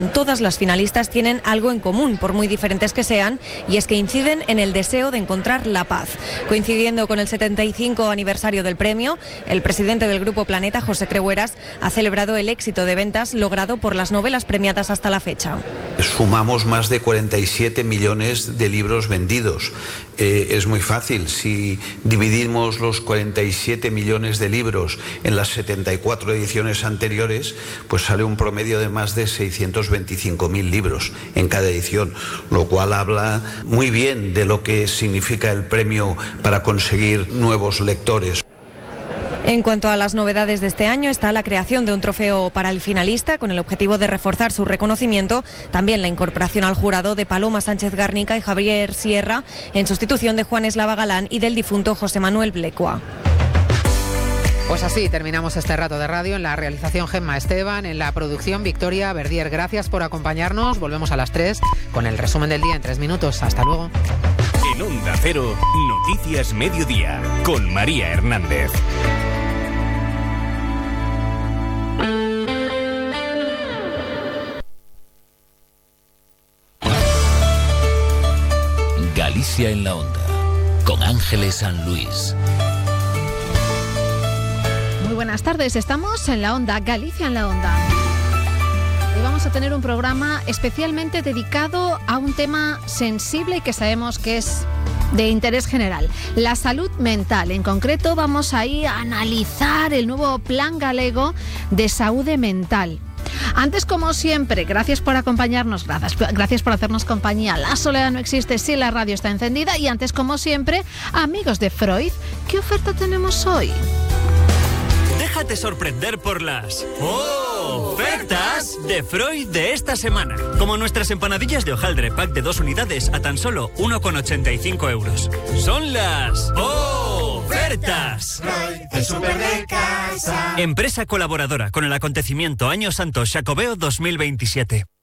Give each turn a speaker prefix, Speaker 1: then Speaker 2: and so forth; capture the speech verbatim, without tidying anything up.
Speaker 1: Todas las finalistas tienen algo en común, por muy diferentes que sean, y es que inciden en el deseo de encontrar la paz. Coincidiendo con el setenta y cinco aniversario del premio, el presidente del Grupo Planeta, José Creueras, ha celebrado el éxito de ventas logrado por las novelas premiadas hasta la fecha.
Speaker 2: Sumamos más de cuarenta y siete millones de libros vendidos. Eh, es muy fácil, si dividimos los cuarenta y siete millones de libros en las setenta y cuatro ediciones anteriores, pues sale un promedio de más de seiscientos veinticinco mil libros en cada edición, lo cual habla muy bien de lo que significa el premio para conseguir nuevos lectores.
Speaker 1: En cuanto a las novedades de este año, está la creación de un trofeo para el finalista con el objetivo de reforzar su reconocimiento, también la incorporación al jurado de Paloma Sánchez Garnica y Javier Sierra en sustitución de Juan Eslava Galán y del difunto José Manuel Blecua.
Speaker 3: Pues así terminamos este rato de radio. En la realización Gemma Esteban, en la producción Victoria Verdier. Gracias por acompañarnos. Volvemos a las tres con el resumen del día en tres minutos. Hasta luego.
Speaker 4: En Onda Cero, Noticias Mediodía, con María Hernández.
Speaker 5: Galicia en la Onda, con Ángeles San Luis.
Speaker 6: Muy buenas tardes, estamos en la Onda, Galicia en la Onda. Hoy vamos a tener un programa especialmente dedicado a un tema sensible y que sabemos que es de interés general, la salud mental. En concreto vamos a ir a analizar el nuevo Plan Galego de Saúde Mental. Antes, como siempre, gracias por acompañarnos, gracias, gracias por hacernos compañía. La soledad no existe si la radio está encendida. Y antes, como siempre, amigos de Freud, ¿qué oferta tenemos hoy?
Speaker 7: Déjate sorprender por las ofertas de Freud de esta semana. Como nuestras empanadillas de hojaldre pack de dos unidades a tan solo uno con ochenta y cinco euros. Son las ofertas.
Speaker 8: Freud, el súper de casa.
Speaker 7: Empresa colaboradora con el acontecimiento Año Santo Xacobeo dos mil veintisiete.